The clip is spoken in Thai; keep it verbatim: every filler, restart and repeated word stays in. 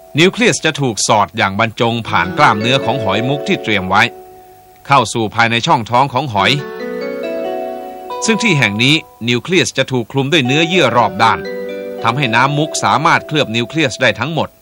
นิวเคลียสจะถูกสอดอย่างบรรจงผ่านกล้ามเนื้อของหอยมุกที่เตรียมไว้เข้าสู่ภายในช่องท้องของหอยซึ่งที่แห่งนี้นิวเคลียสจะถูกคลุมด้วยเนื้อเยื่อรอบด้านทำให้น้ำมุกสามารถเคลือบนิวเคลียสได้ทั้งหมด